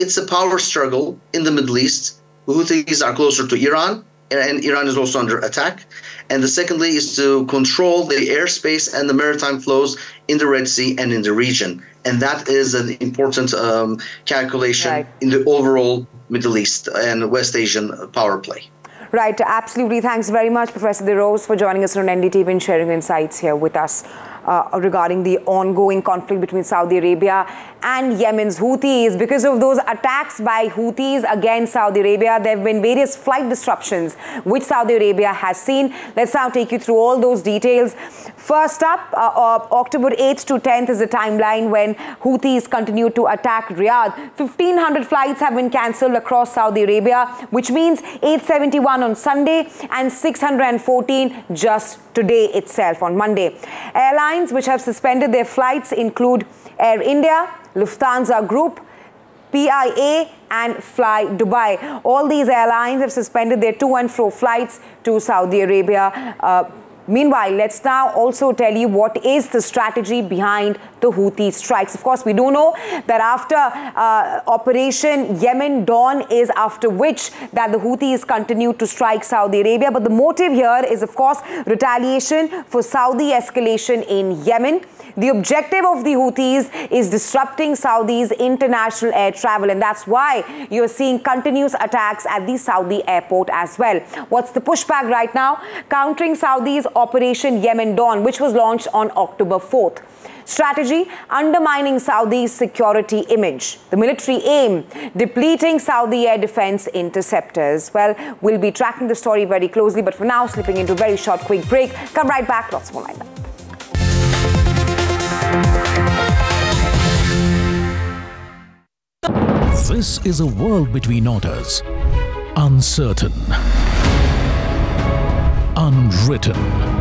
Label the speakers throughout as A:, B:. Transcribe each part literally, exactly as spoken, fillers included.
A: it's a power struggle in the Middle East. Houthis are closer to Iran, and Iran is also under attack. And the secondly is to control the airspace and the maritime flows in the Red Sea and in the region. And that is an important um, calculation right. in the overall Middle East and West Asian power play.
B: Right, absolutely. Thanks very much, Professor Deroze, for joining us on N D T V and sharing insights here with us uh, regarding the ongoing conflict between Saudi Arabia and Yemen's Houthis. Because of those attacks by Houthis against Saudi Arabia, there have been various flight disruptions which Saudi Arabia has seen. Let's now take you through all those details. First up, uh, uh, October eighth to tenth is the timeline when Houthis continue to attack Riyadh. fifteen hundred flights have been cancelled across Saudi Arabia, which means eight seventy-one on Sunday and six hundred fourteen just today itself on Monday. Airlines which have suspended their flights include Air India, Lufthansa Group, P I A and Fly Dubai. All these airlines have suspended their to and fro flights to Saudi Arabia. Uh, Meanwhile, let's now also tell you what is the strategy behind the Houthi strikes. Of course, we do know that after uh, Operation Yemen Dawn is after which that the Houthis continue to strike Saudi Arabia. But the motive here is, of course, retaliation for Saudi escalation in Yemen. The objective of the Houthis is disrupting Saudi's international air travel, and that's why you're seeing continuous attacks at the Saudi airport as well. What's the pushback right now? Countering Saudi's Operation Yemen Dawn, which was launched on October fourth. Strategy: undermining Saudi's security image. The military aim: depleting Saudi air defense interceptors. Well, we'll be tracking the story very closely, but for now, slipping into a very short, quick break. Come right back. Lots more lined up.
C: This is a world between orders, uncertain, unwritten.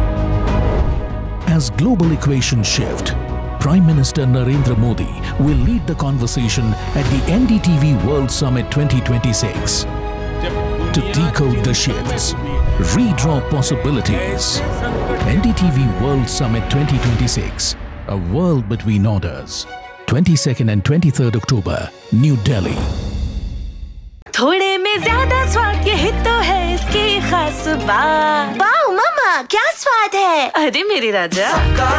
C: As global equations shift, Prime Minister Narendra Modi will lead the conversation at the N D T V World Summit twenty twenty-six. To decode the shifts, redraw possibilities. N D T V World Summit twenty twenty-six, a world between orders. twenty-second and twenty-third October, New Delhi.
D: थोड़े में ज़्यादा स्वाद ये तो है इसकी खास बात। वाओ मम्मा, क्या स्वाद है? अरे मेरे राजा।